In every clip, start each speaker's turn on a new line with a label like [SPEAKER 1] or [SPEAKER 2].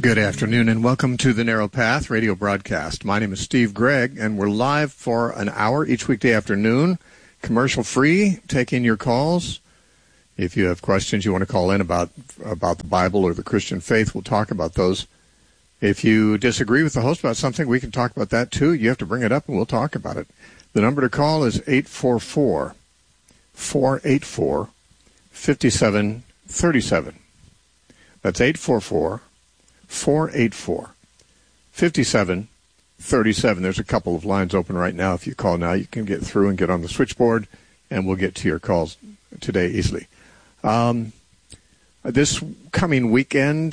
[SPEAKER 1] Good afternoon and welcome to the Narrow Path radio broadcast. My name is Steve Gregg and we're live for an hour each weekday afternoon, commercial free, taking your calls. If you have questions you want to call in about the Bible or the Christian faith, we'll talk about those. If you disagree with the host about something, we can talk about that too. You have to bring it up and we'll talk about it. The number to call is 844-484-5737. That's 844-484-5737. There's a couple of lines open right now. If you call now, you can get through and get on the switchboard, and we'll get to your calls today easily. This coming weekend,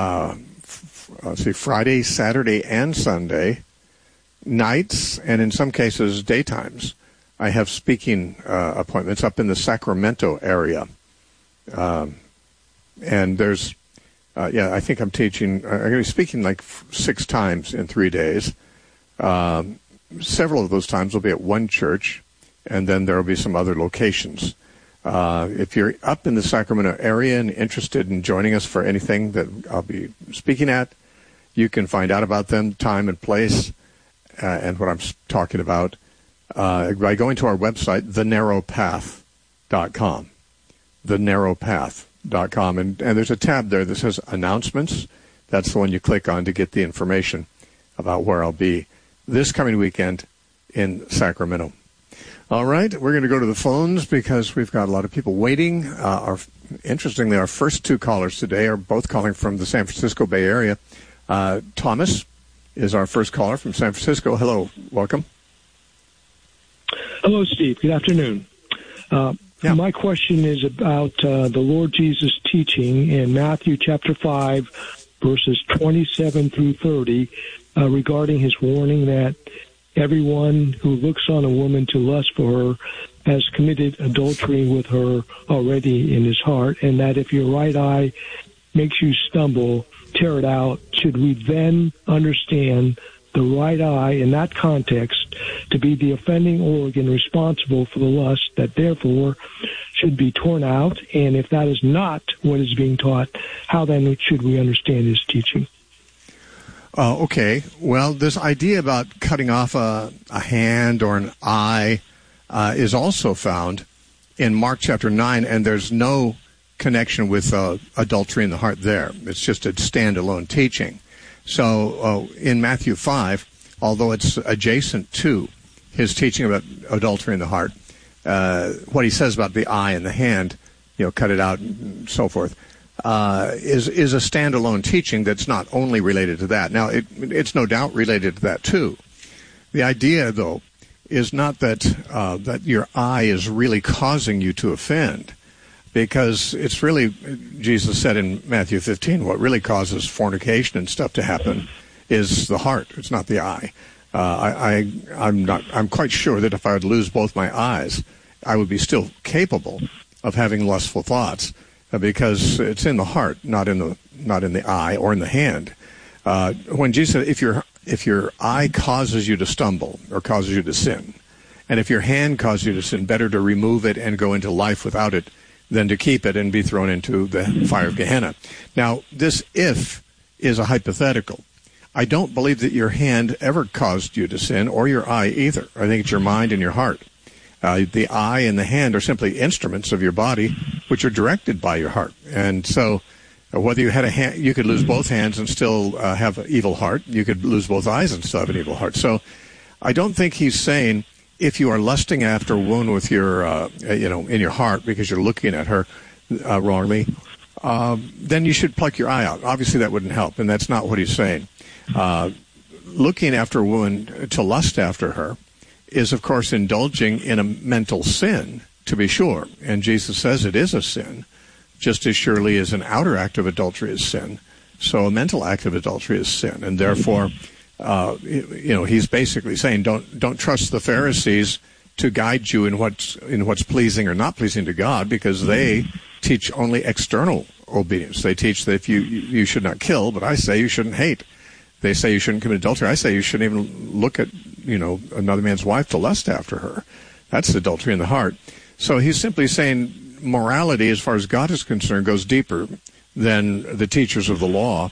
[SPEAKER 1] Friday, Saturday, and Sunday, nights, and in some cases daytimes, I have speaking appointments up in the Sacramento area. And there's I think I'm going to be speaking like 6 times in 3 days. Several of those times will be at one church, and then there will be some other locations. If you're up in the Sacramento area and interested in joining us for anything that I'll be speaking at, you can find out about them, time and place, and what I'm talking about by going to our website, thenarrowpath.com. thenarrowpath.com. And there's a tab there that says announcements. That's the one you click on to get the information about where I'll be this coming weekend in Sacramento. All right, we're going to go to the phones because we've got a lot of people waiting. Interestingly, our first 2 callers today are both calling from the San Francisco Bay Area. Thomas is our first caller from San Francisco. Hello, welcome.
[SPEAKER 2] Hello, Steve. Good afternoon.
[SPEAKER 1] Yeah.
[SPEAKER 2] My question is about the Lord Jesus' teaching in Matthew chapter 5, verses 27 through 30, regarding his warning that everyone who looks on a woman to lust for her has committed adultery with her already in his heart, and that if your right eye makes you stumble, tear it out. Should we then understand the right eye in that context to be the offending organ responsible for the lust that therefore should be torn out? And if that is not what is being taught, how then should we understand his teaching?
[SPEAKER 1] Okay. Well, this idea about cutting off a hand or an eye is also found in Mark chapter 9, and there's no connection with adultery in the heart there. It's just a standalone teaching. So in Matthew 5, although it's adjacent to his teaching about adultery in the heart, what he says about the eye and the hand, cut it out and so forth, is a standalone teaching that's not only related to that. Now, it's no doubt related to that too. The idea, though, is not that your eye is really causing you to offend, because it's really, Jesus said in Matthew 15, what really causes fornication and stuff to happen is the heart. It's not the eye. I'm quite sure that if I would lose both my eyes, I would be still capable of having lustful thoughts, because it's in the heart, not in the eye or in the hand. When Jesus said, if your eye causes you to stumble or causes you to sin, and if your hand causes you to sin, better to remove it and go into life without it than to keep it and be thrown into the fire of Gehenna. Now, this if is a hypothetical. I don't believe that your hand ever caused you to sin, or your eye either. I think it's your mind and your heart. The eye and the hand are simply instruments of your body, which are directed by your heart. And so, whether you had a hand, you could lose both hands and still have an evil heart. You could lose both eyes and still have an evil heart. So, I don't think he's saying, if you are lusting after a woman with your, in your heart because you're looking at her wrongly, then you should pluck your eye out. Obviously, that wouldn't help, and that's not what he's saying. Looking after a woman to lust after her is, of course, indulging in a mental sin, to be sure. And Jesus says it is a sin, just as surely as an outer act of adultery is sin. So a mental act of adultery is sin, and therefore, he's basically saying, don't trust the Pharisees to guide you in what's pleasing or not pleasing to God, because they teach only external obedience. They teach that if you should not kill, but I say you shouldn't hate. They say you shouldn't commit adultery. I say you shouldn't even look at another man's wife to lust after her. That's adultery in the heart. So he's simply saying morality, as far as God is concerned, goes deeper than the teachers of the law.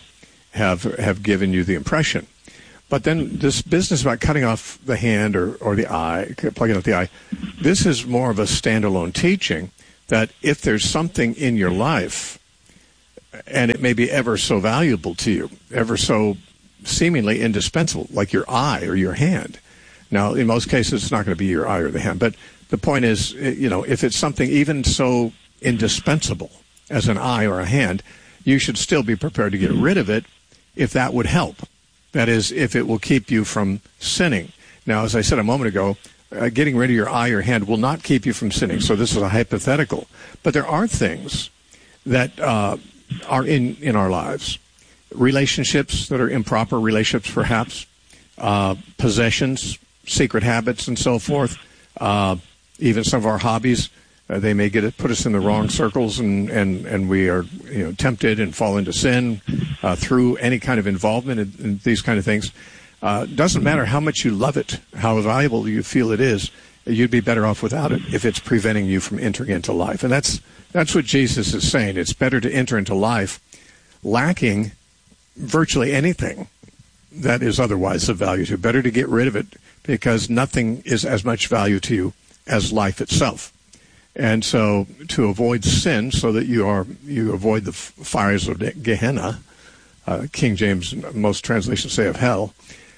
[SPEAKER 1] have given you the impression. But then this business about cutting off the hand or the eye, plugging out the eye, this is more of a standalone teaching that if there's something in your life, and it may be ever so valuable to you, ever so seemingly indispensable, like your eye or your hand. Now, in most cases, it's not going to be your eye or the hand. But the point is, if it's something even so indispensable as an eye or a hand, you should still be prepared to get rid of it if that would help. That is, if it will keep you from sinning. Now, as I said a moment ago, getting rid of your eye or hand will not keep you from sinning. So this is a hypothetical. But there are things that are in our lives. Relationships that are improper relationships, perhaps. Possessions, secret habits, and so forth. Even some of our hobbies, they may put us in the wrong circles, and we are tempted and fall into sin through any kind of involvement in these kind of things. Doesn't matter how much you love it, how valuable you feel it is, you'd be better off without it if it's preventing you from entering into life. And that's what Jesus is saying. It's better to enter into life lacking virtually anything that is otherwise of value to you. Better to get rid of it because nothing is as much value to you as life itself. And so to avoid sin, so that you avoid the fires of Gehenna, King James, most translations say of hell,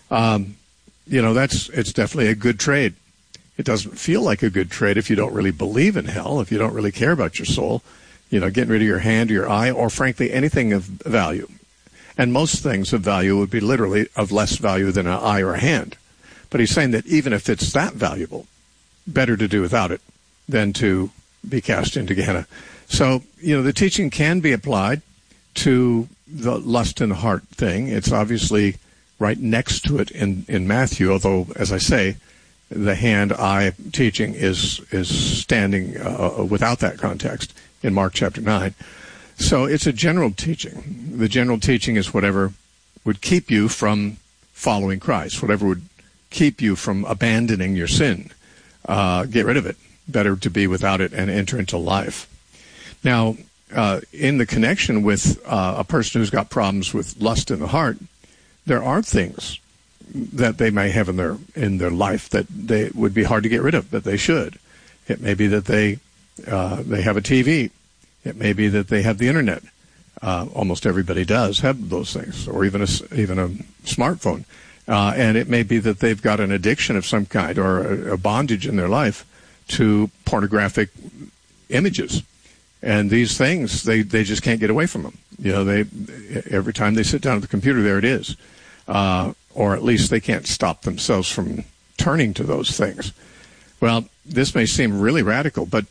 [SPEAKER 1] it's definitely a good trade. It doesn't feel like a good trade if you don't really believe in hell, if you don't really care about your soul, getting rid of your hand or your eye, or frankly anything of value. And most things of value would be literally of less value than an eye or a hand. But he's saying that even if it's that valuable, better to do without it than to be cast into Gehenna. So, the teaching can be applied to the lust in the heart thing. It's obviously right next to it in Matthew, although, as I say, the hand-eye teaching is standing without that context in Mark chapter 9. So it's a general teaching. The general teaching is whatever would keep you from following Christ, whatever would keep you from abandoning your sin. Get rid of it. Better to be without it and enter into life. Now, in the connection with a person who's got problems with lust in the heart, there are things that they may have in their life that they would be hard to get rid of, that they should. It may be that they have a TV. It may be that they have the internet. Almost everybody does have those things, or even a smartphone. And it may be that they've got an addiction of some kind or a bondage in their life to pornographic images. And these things, they just can't get away from them. Every time they sit down at the computer, there it is. Or at least they can't stop themselves from turning to those things. Well, this may seem really radical, but,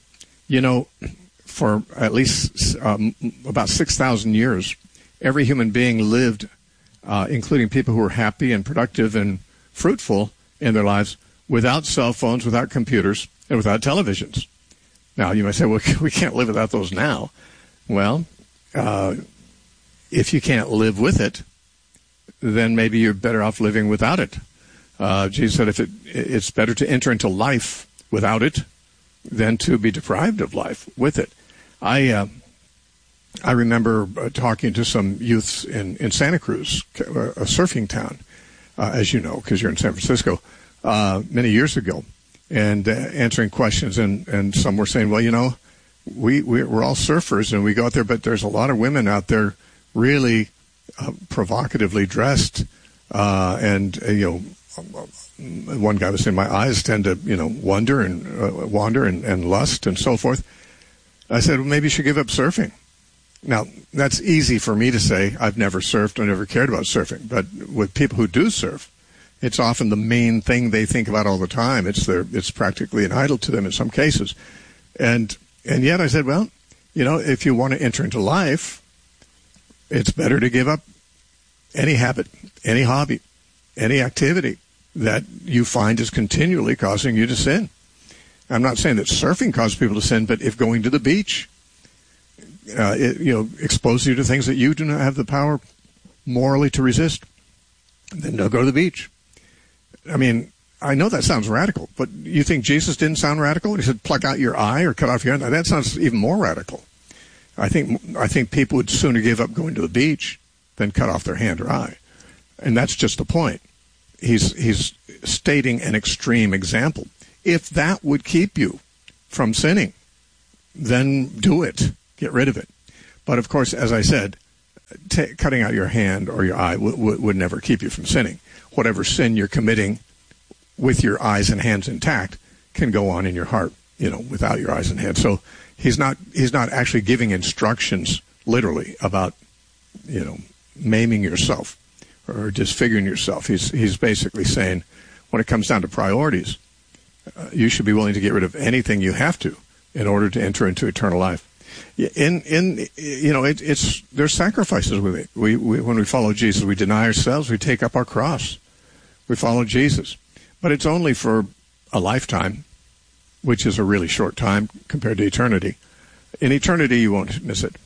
[SPEAKER 1] for at least about 6,000 years, every human being lived, including people who were happy and productive and fruitful in their lives, without cell phones, without computers, and without televisions. Now, you might say, well, we can't live without those now. Well, if you can't live with it, then maybe you're better off living without it. Jesus said it's better to enter into life without it than to be deprived of life with it. I remember talking to some youths in Santa Cruz, a surfing town, as you know, because you're in San Francisco, many years ago, and answering questions. And some were saying, well, we're all surfers and we go out there, but there's a lot of women out there really provocatively dressed. One guy was saying, my eyes tend to, wander and lust and so forth. I said, well, maybe you should give up surfing. Now, that's easy for me to say. I've never surfed. I never cared about surfing. But with people who do surf, it's often the main thing they think about all the time. It's practically an idol to them in some cases. And yet I said, well, if you want to enter into life, it's better to give up any habit, any hobby, any activity that you find is continually causing you to sin. I'm not saying that surfing causes people to sin, but if going to the beach, exposes you to things that you do not have the power morally to resist, then don't go to the beach. I mean, I know that sounds radical, but you think Jesus didn't sound radical? He said, pluck out your eye or cut off your hand. That sounds even more radical. I think people would sooner give up going to the beach then cut off their hand or eye. And that's just the point. He's stating an extreme example. If that would keep you from sinning, then do it. Get rid of it. But of course, as I said, cutting out your hand or your eye would never keep you from sinning. Whatever sin you're committing with your eyes and hands intact can go on in your heart, without your eyes and hands. So he's not actually giving instructions literally about, maiming yourself or disfiguring yourself. He's basically saying, when it comes down to priorities, you should be willing to get rid of anything you have to in order to enter into eternal life. There's sacrifices with it. When we follow Jesus, we deny ourselves, we take up our cross, we follow Jesus. But it's only for a lifetime, which is a really short time compared to eternity. In eternity, you won't miss it.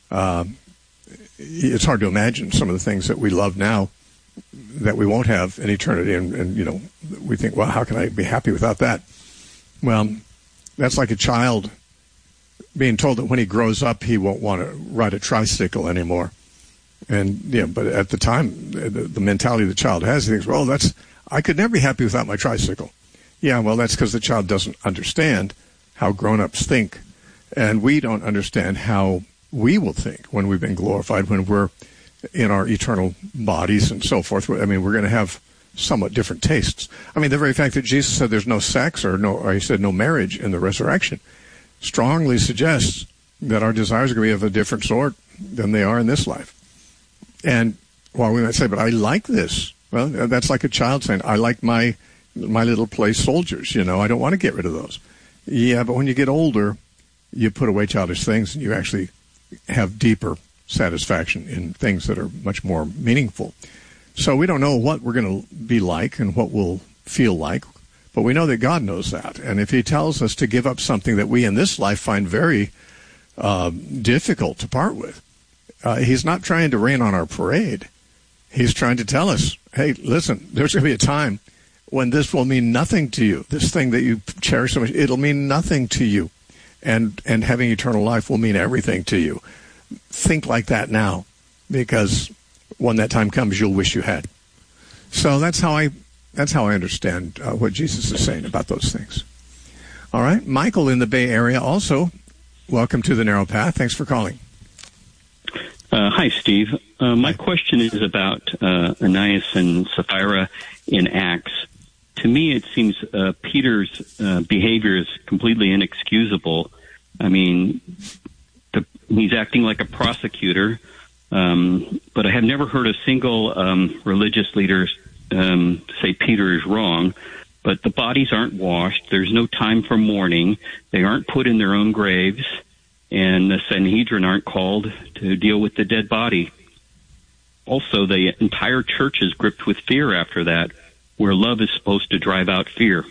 [SPEAKER 1] It's hard to imagine some of the things that we love now that we won't have in eternity. And we think, well, how can I be happy without that? Well, that's like a child being told that when he grows up, he won't want to ride a tricycle anymore. And, but at the time, the mentality the child has, he thinks, well, I could never be happy without my tricycle. Yeah, well, that's because the child doesn't understand how grown-ups think. And we don't understand how we will think when we've been glorified, when we're in our eternal bodies and so forth. I mean, we're going to have somewhat different tastes. I mean, the very fact that Jesus said there's no sex or he said no marriage in the resurrection strongly suggests that our desires are going to be of a different sort than they are in this life. And while we might say, but I like this, well, that's like a child saying, I like my little play soldiers, I don't want to get rid of those. Yeah, but when you get older, you put away childish things and you actually have deeper satisfaction in things that are much more meaningful. So we don't know what we're going to be like and what we'll feel like, but we know that God knows that. And if he tells us to give up something that we in this life find very difficult to part with, he's not trying to rain on our parade. He's trying to tell us, hey, listen, there's going to be a time when this will mean nothing to you. This thing that you cherish so much, it'll mean nothing to you. And having eternal life will mean everything to you. Think like that now, because when that time comes, you'll wish you had. So that's how I understand what Jesus is saying about those things. All right, Michael in the Bay Area also. Welcome to the Narrow Path. Thanks for calling.
[SPEAKER 3] Hi, Steve. My question is about Ananias and Sapphira in Acts. To me, it seems Peter's behavior is completely inexcusable. I mean, he's acting like a prosecutor, but I have never heard a single religious leader say Peter is wrong. But the bodies aren't washed. There's no time for mourning. They aren't put in their own graves. And the Sanhedrin aren't called to deal with the dead body. Also, the entire church is gripped with fear after that, where love is supposed to drive out fear.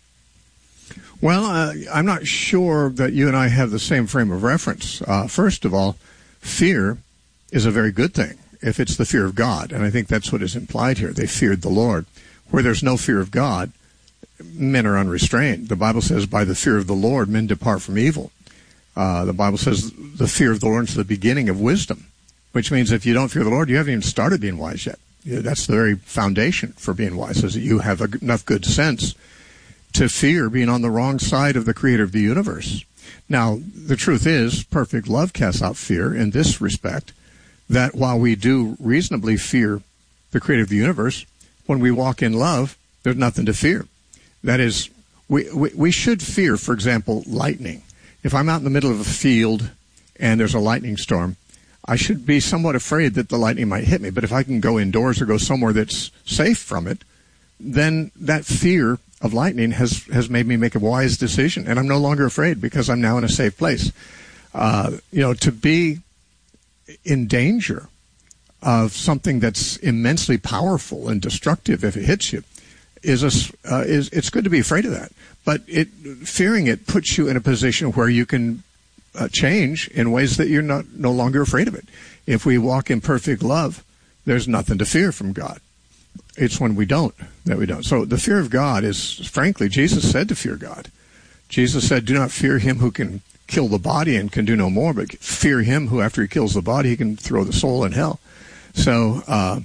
[SPEAKER 1] Well, I'm not sure that you and I have the same frame of reference. First of all, fear is a very good thing if it's the fear of God, and I think that's what is implied here. They feared the Lord. Where there's no fear of God, men are unrestrained. The Bible says, by the fear of the Lord, men depart from evil. The Bible says the fear of the Lord is the beginning of wisdom, which means if you don't fear the Lord, you haven't even started being wise yet. That's the very foundation for being wise, is that you have enough good sense to fear being on the wrong side of the Creator of the universe. Now, the truth is, perfect love casts out fear in this respect, that while we do reasonably fear the Creator of the universe, when we walk in love, there's nothing to fear. That is, we should fear, for example, lightning. If I'm out in the middle of a field and there's a lightning storm, I should be somewhat afraid that the lightning might hit me. But if I can go indoors or go somewhere that's safe from it, then that fear of lightning has made me make a wise decision. And I'm no longer afraid because I'm now in a safe place. To be in danger of something that's immensely powerful and destructive if it hits you it's good to be afraid of that. But fearing it puts you in a position where you can change in ways that you're no longer afraid of it. If we walk in perfect love, there's nothing to fear from God. It's when we don't that we don't. So the fear of God is, frankly, Jesus said to fear God. Jesus said, do not fear him who can kill the body and can do no more, but fear him who, after he kills the body, he can throw the soul in hell. So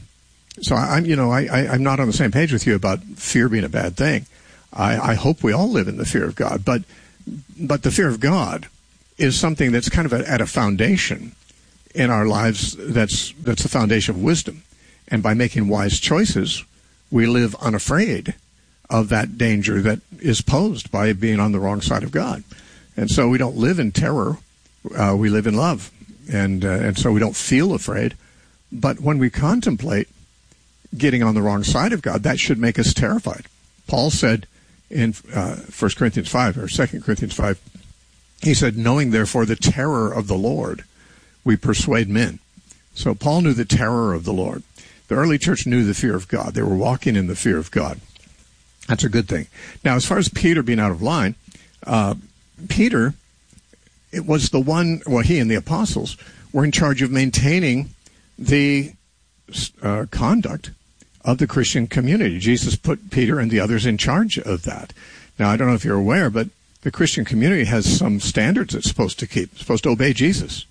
[SPEAKER 1] I'm not on the same page with you about fear being a bad thing. I hope we all live in the fear of God, but the fear of God is something that's kind of at a foundation in our lives. That's the foundation of wisdom, and by making wise choices, we live unafraid of that danger that is posed by being on the wrong side of God. And so we don't live in terror, we live in love, and so we don't feel afraid. But when we contemplate getting on the wrong side of God, that should make us terrified. Paul said in 1 Corinthians 5 or 2 Corinthians 5, he said, knowing therefore the terror of the Lord, we persuade men. So Paul knew the terror of the Lord. The early church knew the fear of God. They were walking in the fear of God. That's a good thing. Now, as far as Peter being out of line, Peter, it was the one, well, he and the apostles were in charge of maintaining the conduct of the Christian community. Jesus put Peter and the others in charge of that. Now, I don't know if you're aware, but the Christian community has some standards it's supposed to keep. It's supposed to obey Jesus.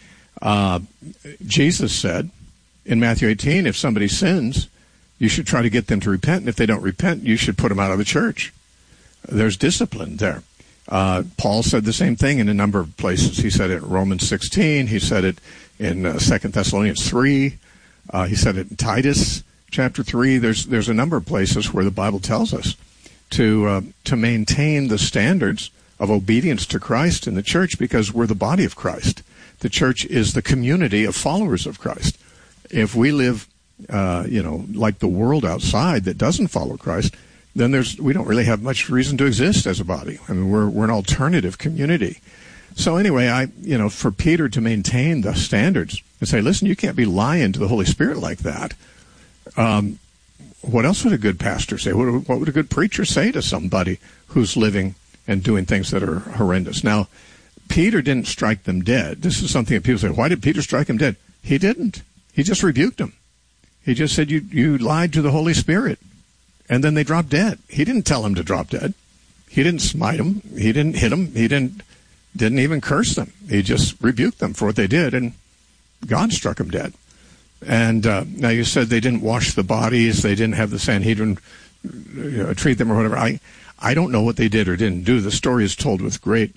[SPEAKER 1] Jesus said in Matthew 18, if somebody sins, you should try to get them to repent, and if they don't repent, you should put them out of the church. There's discipline there. Paul said the same thing in a number of places. He said it in Romans 16. He said it in 2 Thessalonians 3. He said it in Titus chapter 3. There's a number of places where the Bible tells us to maintain the standards of obedience to Christ in the church, because we're the body of Christ. The church is the community of followers of Christ. If we live, like the world outside that doesn't follow Christ, then we don't really have much reason to exist as a body. I mean, we're an alternative community. So anyway, for Peter to maintain the standards and say, listen, you can't be lying to the Holy Spirit like that. What else would a good pastor say? What would a good preacher say to somebody who's living and doing things that are horrendous? Now, Peter didn't strike them dead. This is something that people say, why did Peter strike him dead? He didn't. He just rebuked them. He just said, you lied to the Holy Spirit. And then they dropped dead. He didn't tell them to drop dead. He didn't smite them. He didn't hit them. He didn't even curse them. He just rebuked them for what they did, and God struck them dead. And now you said they didn't wash the bodies. They didn't have the Sanhedrin treat them or whatever. I don't know what they did or didn't do. The story is told with great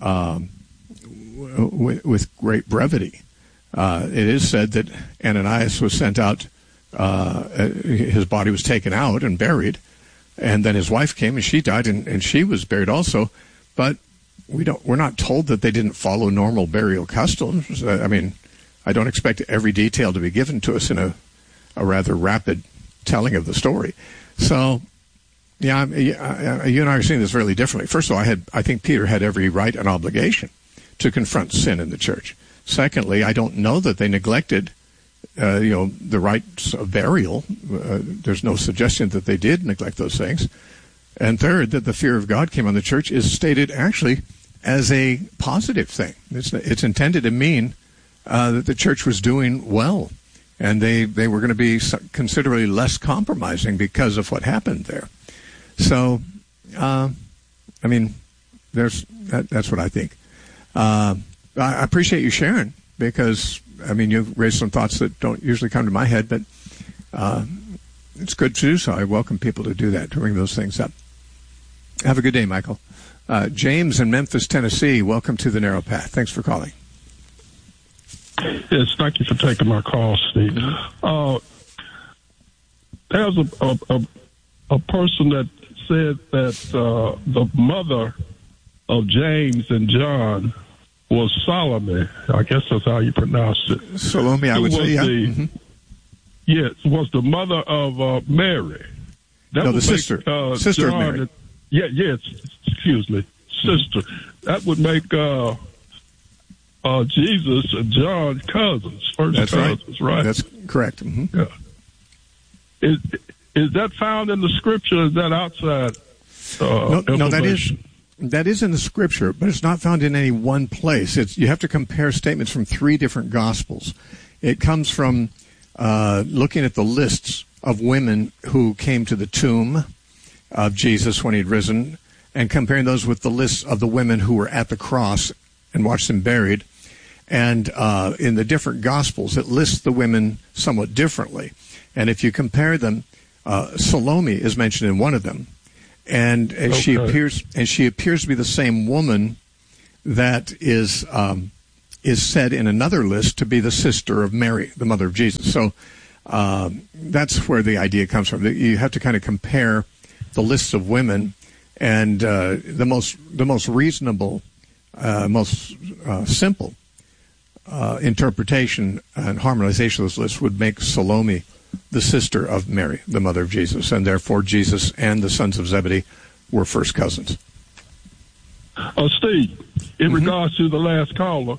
[SPEAKER 1] brevity. It is said that Ananias was sent out. His body was taken out and buried, and then his wife came and she died, and she was buried also. But we're not told that they didn't follow normal burial customs. I mean, I don't expect every detail to be given to us in a rather rapid telling of the story. So, yeah, you and I are seeing this really differently. First of all, I think Peter had every right and obligation to confront sin in the church. Secondly, I don't know that they neglected the rites of burial. There's no suggestion that they did neglect those things. And third, that the fear of God came on the church is stated actually as a positive thing. It's intended to mean that the church was doing well, and they were going to be considerably less compromising because of what happened there. So, that's what I think. I appreciate you sharing, because you've raised some thoughts that don't usually come to my head, but it's good to do so. I welcome people to do that, to bring those things up. Have a good day, Michael. James in Memphis, Tennessee, welcome to the Narrow Path. Thanks for calling.
[SPEAKER 4] Yes, thank you for taking my call, Steve. There's a person that said that the mother of James and John was Salome. I guess that's how you pronounce it.
[SPEAKER 1] Salome, I would say, yeah.
[SPEAKER 4] Yes, was the mother of Mary.
[SPEAKER 1] The sister of Mary.
[SPEAKER 4] Yes, excuse me, sister. That would make Jesus and John cousins, cousins, right? That's
[SPEAKER 1] correct. Mm-hmm.
[SPEAKER 4] Yeah. Is that found in the scripture? Or is that outside?
[SPEAKER 1] No, that is in the scripture, but it's not found in any one place. You have to compare statements from three different gospels. It comes from looking at the lists of women who came to the tomb of Jesus when he'd risen, and comparing those with the lists of the women who were at the cross and watched him buried. And in the different Gospels, it lists the women somewhat differently. And if you compare them, Salome is mentioned in one of them, and she appears to be the same woman that is said in another list to be the sister of Mary, the mother of Jesus. So that's where the idea comes from. You have to kind of compare the lists of women, and the most reasonable, most simple interpretation and harmonization of those lists would make Salome the sister of Mary, the mother of Jesus, and therefore Jesus and the sons of Zebedee were first cousins.
[SPEAKER 4] Steve, in regards to the last caller,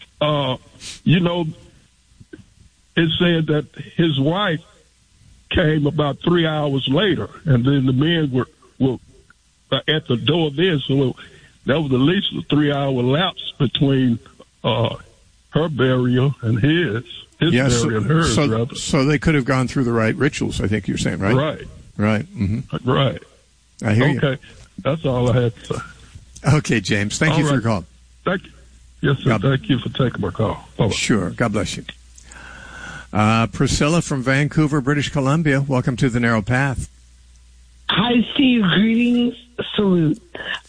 [SPEAKER 4] it said that his wife came about 3 hours later, and then the men were at the door then, so that was at least a 3 hour lapse between her burial and his burial and hers, rather.
[SPEAKER 1] So they could have gone through the right rituals, I think you're saying, right?
[SPEAKER 4] Right.
[SPEAKER 1] Right. Mm-hmm.
[SPEAKER 4] Right.
[SPEAKER 1] I hear you.
[SPEAKER 4] Okay. That's all I had to say.
[SPEAKER 1] Okay, James. Thank you for your call.
[SPEAKER 4] Thank you. Yes, sir. Thank you for taking my call. Bye-bye.
[SPEAKER 1] Sure. God bless you. Priscilla from Vancouver, British Columbia. Welcome to The Narrow Path.
[SPEAKER 5] Hi, Steve. Greetings. Salute.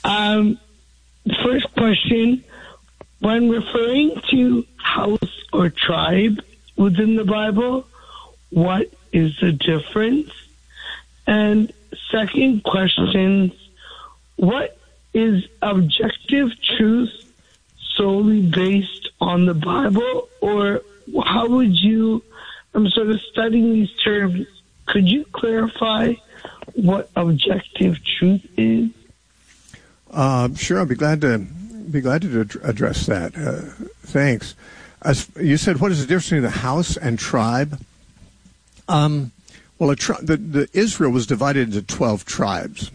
[SPEAKER 5] First question. When referring to house or tribe within the Bible, what is the difference? And second question, what is objective truth solely based on the Bible? Or how would you, I'm sort of studying these terms, could you clarify what objective truth is?
[SPEAKER 1] Sure, I'll be glad to address that. Thanks. As you said, what is the difference between the house and tribe? The Israel was divided into 12 tribes.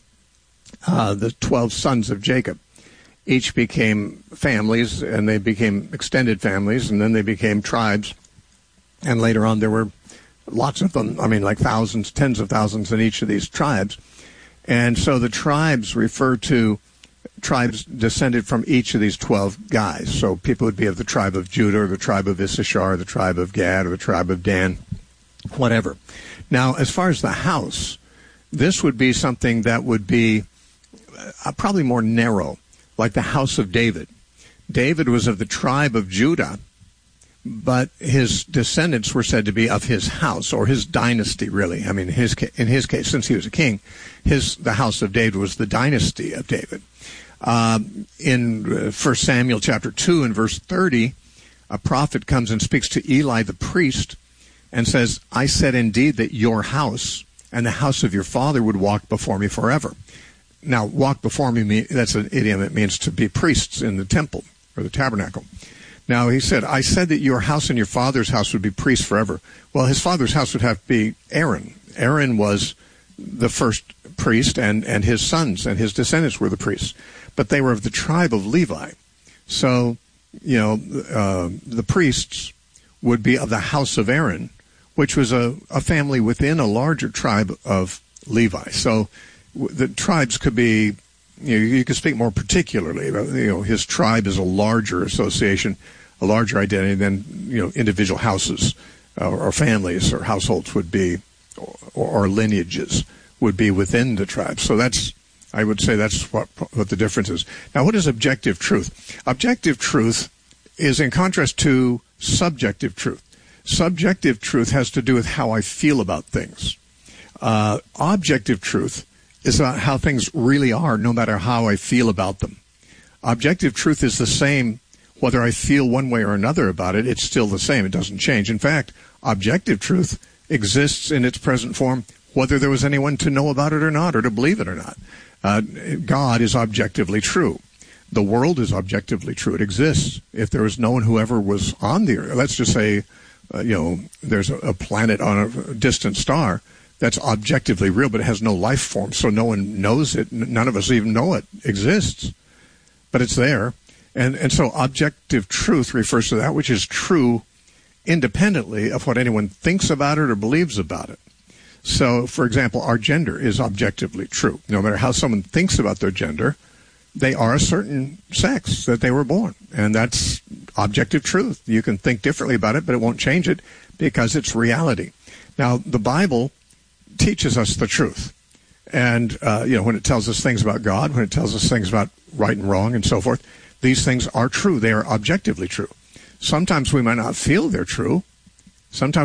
[SPEAKER 1] The 12 sons of Jacob each became families, and they became extended families, and then they became tribes. And later on, there were lots of them. I mean, like thousands, tens of thousands in each of these tribes. And so the tribes refer to tribes descended from each of these 12 guys. So people would be of the tribe of Judah, or the tribe of Issachar, or the tribe of Gad, or the tribe of Dan, whatever. Now, as far as the house, this would be something that would be probably more narrow, like the house of David. David was of the tribe of Judah, but his descendants were said to be of his house, or his dynasty, really. I mean, in his case, since he was a king, the house of David was the dynasty of David. In 1 Samuel chapter 2 and verse 30, a prophet comes and speaks to Eli the priest and says, I said indeed that your house and the house of your father would walk before me forever. Now, walk before me, that's an idiom. It means to be priests in the temple or the tabernacle. Now, he said, I said that your house and your father's house would be priests forever. Well, his father's house would have to be Aaron. Aaron was the first priest, and his sons and his descendants were the priests. But they were of the tribe of Levi. So, the priests would be of the house of Aaron, which was a family within a larger tribe of Levi. So the tribes could be, you could speak more particularly about, his tribe is a larger association, a larger identity than, individual houses or families or households would be, or lineages would be within the tribe. So I would say that's what the difference is. Now, what is objective truth? Objective truth is in contrast to subjective truth. Subjective truth has to do with how I feel about things. Objective truth is about how things really are, no matter how I feel about them. Objective truth is the same whether I feel one way or another about it. It's still the same. It doesn't change. In fact, objective truth exists in its present form whether there was anyone to know about it or not, or to believe it or not. God is objectively true. The world is objectively true. It exists. If there was no one who ever was on the earth, let's just say, there's a planet on a distant star that's objectively real, but it has no life form, so no one knows it. None of us even know it exists, but it's there. And so objective truth refers to that which is true independently of what anyone thinks about it or believes about it. So, for example, our gender is objectively true. No matter how someone thinks about their gender, they are a certain sex that they were born. And that's objective truth. You can think differently about it, but it won't change it because it's reality. Now, the Bible teaches us the truth. And, when it tells us things about God, when it tells us things about right and wrong and so forth, these things are true. They are objectively true. Sometimes we might not feel they're true. Sometimes